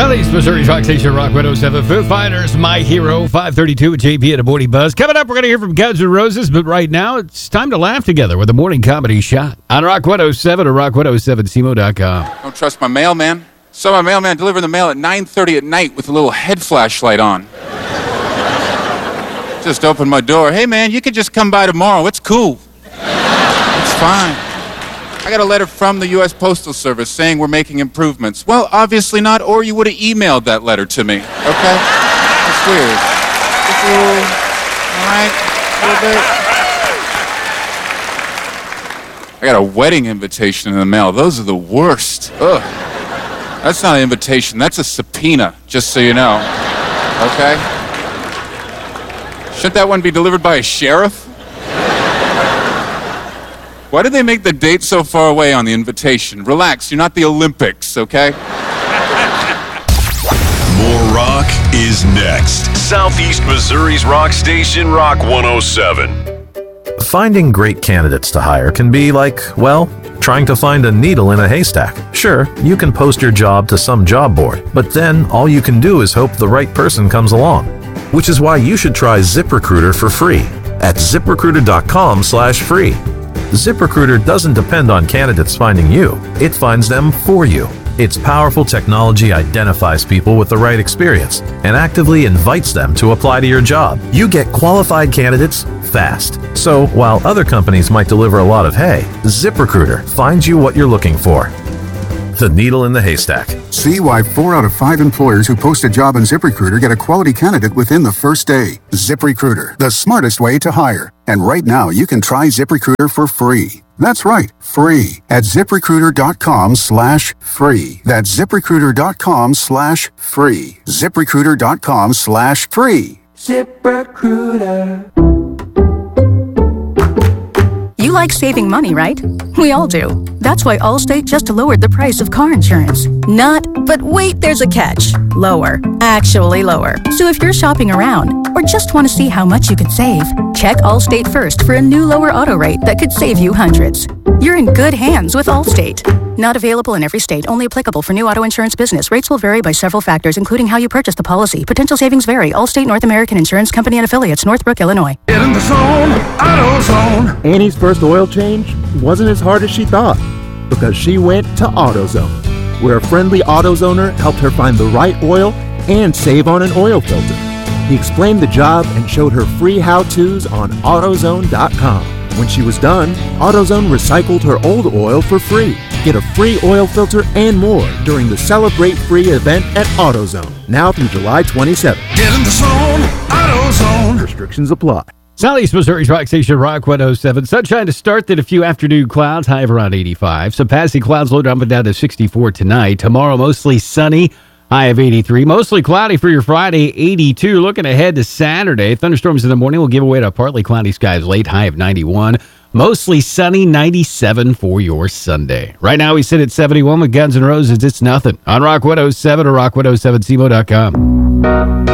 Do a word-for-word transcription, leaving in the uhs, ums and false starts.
Southeast Missouri's Rock Station, Rock one oh seven. Foo Fighters, My Hero, five thirty-two with J P at a Morning Buzz. Coming up, we're going to hear from Guns N' Roses, but right now, it's time to laugh together with a morning comedy shot on Rock one oh seven or rock one oh seven C M O dot com. Don't trust my mailman. Saw my mailman delivering the mail at nine thirty at night with a little head flashlight on. Just opened my door. Hey, man, you could just come by tomorrow. It's cool. It's fine. I got a letter from the U S Postal Service saying we're making improvements. Well, obviously not, or you would have emailed that letter to me, okay? That's weird. Just a little, all right, a little bit. I got a wedding invitation in the mail. Those are the worst. Ugh. That's not an invitation. That's a subpoena, just so you know, okay? Shouldn't that one be delivered by a sheriff? Why did they make the date so far away on the invitation? Relax, you're not the Olympics, okay? More rock is next. Southeast Missouri's rock station, Rock one oh seven. Finding great candidates to hire can be like, well, trying to find a needle in a haystack. Sure, you can post your job to some job board, but then all you can do is hope the right person comes along. Which is why you should try ZipRecruiter for free at ZipRecruiter.com slash free. ZipRecruiter doesn't depend on candidates finding you. It finds them for you. Its powerful technology identifies people with the right experience and actively invites them to apply to your job. You get qualified candidates fast. So while other companies might deliver a lot of hay, ZipRecruiter finds you what you're looking for. The needle in the haystack. See why four out of five employers who post a job on ZipRecruiter get a quality candidate within the first day. ZipRecruiter, the smartest way to hire. And right now, you can try ZipRecruiter for free. That's right, free at ZipRecruiter.com slash free. That's ZipRecruiter.com slash free. ZipRecruiter.com slash free. ZipRecruiter. You like saving money, right? We all do. That's why Allstate just lowered the price of car insurance. Not, but wait, there's a catch. Lower. Actually lower. So if you're shopping around or just want to see how much you could save, check Allstate first for a new lower auto rate that could save you hundreds. You're in good hands with Allstate. Not available in every state. Only applicable for new auto insurance business. Rates will vary by several factors, including how you purchase the policy. Potential savings vary. Allstate North American Insurance Company and affiliates, Northbrook, Illinois. Get in the zone, AutoZone. Annie's first oil change wasn't as hard as she thought because she went to AutoZone, where a friendly AutoZoner helped her find the right oil and save on an oil filter. He explained the job and showed her free how-tos on AutoZone dot com. When she was done, AutoZone recycled her old oil for free. Get a free oil filter and more during the Celebrate Free event at AutoZone, now through July twenty-seventh. Get in the zone, AutoZone. Restrictions apply. Southeast Missouri's Rock Station, Rock one oh seven. Sunshine to start, then a few afternoon clouds, high of around eighty-five. Some passing clouds low down but down to sixty-four tonight. Tomorrow, mostly sunny, high of eighty-three. Mostly cloudy for your Friday, eighty-two. Looking ahead to Saturday, thunderstorms in the morning will give away to partly cloudy skies late, high of ninety-one. Mostly sunny, ninety-seven for your Sunday. Right now, we sit at seventy-one with Guns N' Roses. It's nothing on Rock one oh seven or rock one oh seven C M O dot com.